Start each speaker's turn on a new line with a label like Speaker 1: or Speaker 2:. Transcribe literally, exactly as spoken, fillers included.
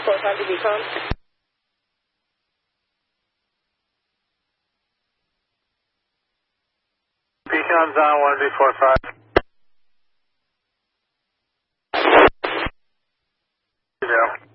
Speaker 1: four five to Beacon.
Speaker 2: Beacon's on one B four five. Yeah.